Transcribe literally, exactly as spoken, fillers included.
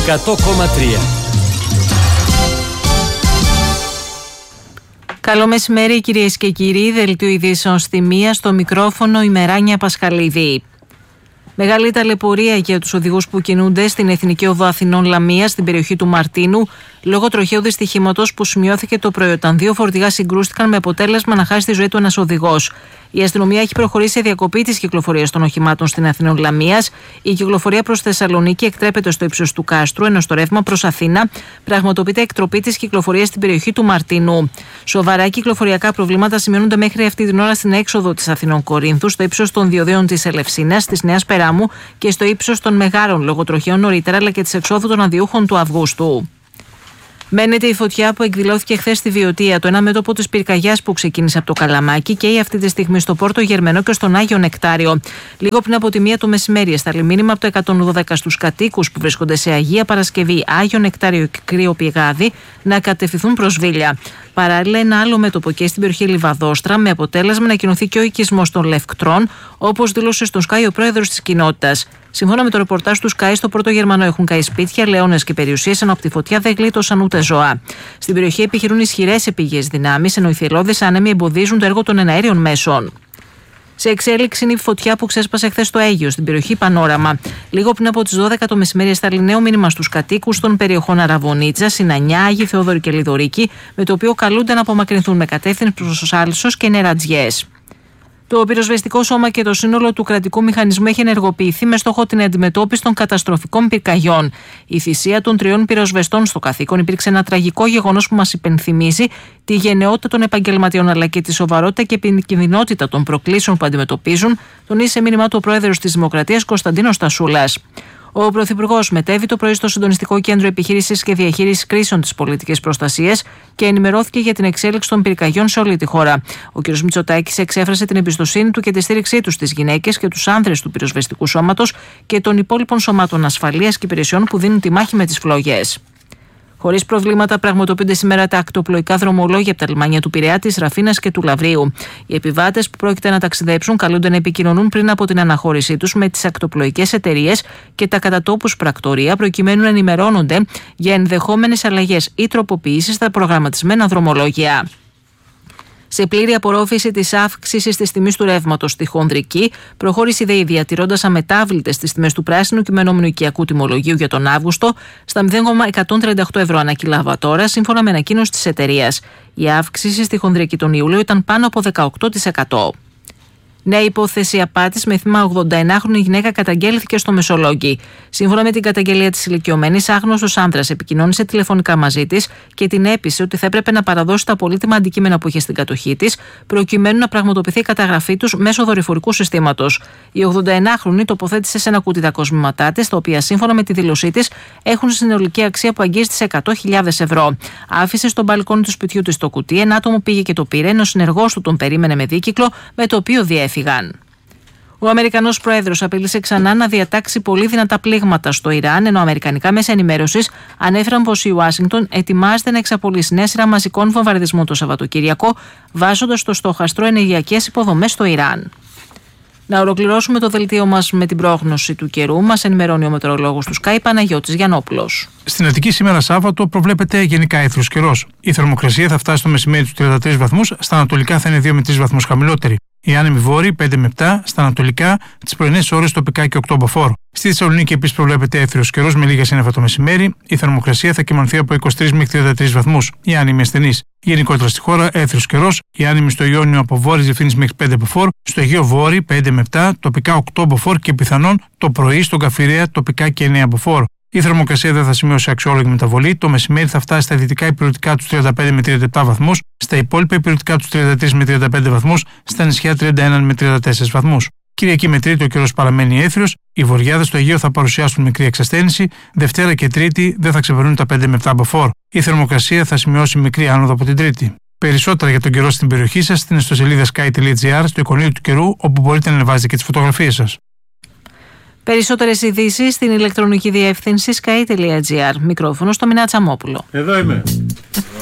εκατό κόμμα τρία. Καλό μεσημέρι κυρίες και κύριοι, δελτίο ειδήσεων στη μία, στο μικρόφωνο η Μεράνια Πασχαλίδη. Μεγάλη ταλαιπωρία για τους οδηγούς που κινούνται στην Εθνική Οδό Αθηνών Λαμίας, στην περιοχή του Μαρτίνου, λόγω τροχαίου δυστυχήματος που σημειώθηκε το πρωί, όταν δύο φορτηγά συγκρούστηκαν με αποτέλεσμα να χάσει τη ζωή του ένας οδηγός. Η αστυνομία έχει προχωρήσει σε διακοπή της κυκλοφορίας των οχημάτων στην Αθηνών Λαμίας. Η κυκλοφορία προς Θεσσαλονίκη εκτρέπεται στο ύψος του κάστρου, ενώ στο ρεύμα προς Αθήνα πραγματοποιείται εκτροπή της κυκλοφορίας στην περιοχή του Μαρτίνου. Σοβαρά κυκλοφοριακά προβλήματα σημειώνονται μέχρι αυτή την ώρα στην έξοδο της Αθηνών Κορίνθου, στο ύψος των διοδίων της Ελευσίνας, της Νέας Περάμου και στο ύψος των Μεγάρων, λόγω τροχαίων νωρίτερα, αλλά και της εξόδου των αδειούχων του Αυγούστου. Μένεται η φωτιά που εκδηλώθηκε χθες στη Βιωτία, το ένα μέτωπο της πυρκαγιάς που ξεκίνησε από το Καλαμάκι και αυτή τη στιγμή στο Πόρτο Γερμενό και στον Άγιο Νεκτάριο. Λίγο πριν από τη μία το μεσημέρι, έσταλε μήνυμα από το εκατόν δώδεκα στους κατοίκους που βρίσκονται σε Αγία Παρασκευή, Άγιο Νεκτάριο και Κρύο Πηγάδι να κατευθυνθούν προς Βίλια. Παράλληλα, ένα άλλο μέτωπο και στην περιοχή Λιβαδόστρα, με αποτέλεσμα να κοινωθεί και ο οικισμός των Λευκτρών, όπως δήλωσε στον Sky ο πρόεδρος της κοινότητας. Σύμφωνα με το ρεπορτάζ του Sky, στο Πόρτο Γερμανό έχουν καεί σπίτια, λεώνες και περιουσίες, ενώ από τη φωτιά δεν γλίτωσαν ούτε ζώα. Στην περιοχή επιχειρούν ισχυρές επίγειες δυνάμεις, ενώ οι θελώδεις άνεμοι εμποδίζουν το έργο των εναέριων μέσων. Σε εξέλιξη είναι η φωτιά που ξέσπασε χθες στο Αίγιο, στην περιοχή Πανόραμα. Λίγο πριν από τις δώδεκα το μεσημέρι, έσταλε νέο μήνυμα στους κατοίκους των περιοχών Αραβωνίτσα, Συνανιά, Άγιοι Θεόδωρη και Λιδωρίκη, με το οποίο καλούνται να απομακρυνθούν με κατεύθυνση προς Άλσος και Νερατζιές. Το πυροσβεστικό σώμα και το σύνολο του κρατικού μηχανισμού έχει ενεργοποιηθεί με στόχο την αντιμετώπιση των καταστροφικών πυρκαγιών. Η θυσία των τριών πυροσβεστών στο καθήκον υπήρξε ένα τραγικό γεγονός που μας υπενθυμίζει τη γενναιότητα των επαγγελματιών, αλλά και τη σοβαρότητα και επικινδυνότητα των προκλήσεων που αντιμετωπίζουν, τονίζει σε μήνυμά του ο πρόεδρος της Δημοκρατίας Κωνσταντίνος Τασούλας. Ο Πρωθυπουργός μετέβη το πρωί στο Συντονιστικό Κέντρο Επιχείρησης και Διαχείρισης Κρίσεων της Πολιτικής Προστασίας και ενημερώθηκε για την εξέλιξη των πυρκαγιών σε όλη τη χώρα. Ο κ. Μητσοτάκης εξέφρασε την εμπιστοσύνη του και τη στήριξή του στις γυναίκες και τους άνδρες του πυροσβεστικού σώματος και των υπόλοιπων σωμάτων ασφαλείας και υπηρεσιών που δίνουν τη μάχη με τις φλόγες. Χωρίς προβλήματα πραγματοποιούνται σήμερα τα ακτοπλοϊκά δρομολόγια από τα λιμάνια του Πειραιά, της Ραφίνας και του Λαβρίου. Οι επιβάτες που πρόκειται να ταξιδέψουν καλούνται να επικοινωνούν πριν από την αναχώρησή τους με τις ακτοπλοϊκές εταιρείες και τα κατατόπους πρακτορεία, προκειμένου να ενημερώνονται για ενδεχόμενες αλλαγές ή τροποποιήσεις στα προγραμματισμένα δρομολόγια. Σε πλήρη απορρόφηση της αύξησης της τιμής του ρεύματος στη χονδρική, προχώρησε η ΔΕΗ διατηρώντας αμετάβλητες τις τιμές του πράσινου κειμενόμενου οικιακού τιμολογίου για τον Αύγουστο στα μηδέν κόμμα εκατόν τριάντα οκτώ ευρώ ανά κιλοβατόρα, σύμφωνα με ανακοίνωση της εταιρείας. Η αύξηση στη χονδρική τον Ιούλιο ήταν πάνω από δεκαοκτώ τοις εκατό. Νέα υπόθεση απάτης με θύμα ογδονταενάχρονη γυναίκα καταγγέλθηκε στο Μεσολόγγι. Σύμφωνα με την καταγγελία της ηλικιωμένης, άγνωστος άνδρας επικοινώνησε τηλεφωνικά μαζί της και την έπεισε ότι θα έπρεπε να παραδώσει τα πολύτιμα αντικείμενα που είχε στην κατοχή της, προκειμένου να πραγματοποιηθεί η καταγραφή τους μέσω δορυφορικού συστήματος. Η ογδονταενάχρονη τοποθέτησε σε ένα κουτί τα κοσμήματά της, τα οποία σύμφωνα με τη δήλωσή της έχουν συνολική αξία που αγγίζει τις εκατό χιλιάδες ευρώ. Άφησε στο μπαλκόνι του σπιτιού της το κουτί, ένα άτομο πήγε και το πήρε, ενώ ο συνεργός του τον περίμενε με δίκυκλο, με το οποίο διέφυγε. Ο Αμερικανός Πρόεδρος απείλησε ξανά να διατάξει πολύ δυνατά πλήγματα στο Ιράν, ενώ αμερικανικά μέσα ενημέρωσης ανέφεραν πως η Ουάσιγκτον ετοιμάζεται να εξαπολύσει νέα σειρά μαζικών βομβαρδισμών το Σαββατοκύριακο, βάζοντας στο στόχαστρο ενεργειακές υποδομές στο Ιράν. Να ολοκληρώσουμε το δελτίο μας με την πρόγνωση του καιρού. Μας ενημερώνει ο μετεωρολόγος του Sky, Παναγιώτης Γιαννόπουλος. Στην Αττική σήμερα Σάββατο προβλέπεται γενικά αίθριος καιρός. Η θερμοκρασία θα φτάσει στο μεσημέρι τους τριάντα τρεις βαθμούς, στα ανατολικά θα είναι δύο με τρεις βαθμούς χαμηλότερη. Οι άνεμοι βόρειοι πέντε με επτά, στα ανατολικά τις πρωινές ώρες τοπικά και οκτώ μποφόρ. Στη Θεσσαλονίκη επίσης προβλέπεται αίθριος καιρός με λίγα σύννεφα το μεσημέρι. Η θερμοκρασία θα κυμανθεί από είκοσι τρεις μέχρι τριάντα τρεις βαθμούς. Οι άνεμοι ασθενείς. Γενικότερα στη χώρα αίθριος καιρός. Οι άνεμοι στο Ιόνιο από βόρειες διευθύνσεις μέχρι πέντε μποφόρ. Στο Αιγαίο βόρειοι πέντε με επτά, τοπικά οκτώ μποφόρ και πιθανόν το πρωί στον Καφιρέα τοπικά και εννέα μποφόρ. Η θερμοκρασία δεν θα σημειώσει αξιόλογη μεταβολή. Το μεσημέρι θα φτάσει στα δυτικά υπηρετικά τους τριάντα πέντε με τριάντα επτά βαθμούς, στα υπόλοιπα υπηρετικά τους τριάντα τρεις με τριάντα πέντε βαθμούς, στα νησιά τριάντα ένα με τριάντα τέσσερα βαθμούς. Κυριακή με Τρίτη ο καιρός παραμένει έθριος. Οι βορειάδες στο Αιγαίο θα παρουσιάσουν μικρή εξασθένηση. Δευτέρα και Τρίτη δεν θα ξεπερνούν τα πέντε με επτά μποφόρ. Η θερμοκρασία θα σημειώσει μικρή άνοδο από την Τρίτη. Περισσότερα για τον καιρό στην περιοχή σας στην ιστοσελίδα sky τελεία gr, στο εικονίδιο του καιρού, όπου μπορείτε να ανεβάζετε και τις φωτογραφίες σας. Περισσότερες ειδήσεις στην ηλεκτρονική διεύθυνση sky τελεία gr. Μικρόφωνο στο Μινά Τσαμόπουλο. Εδώ είμαι.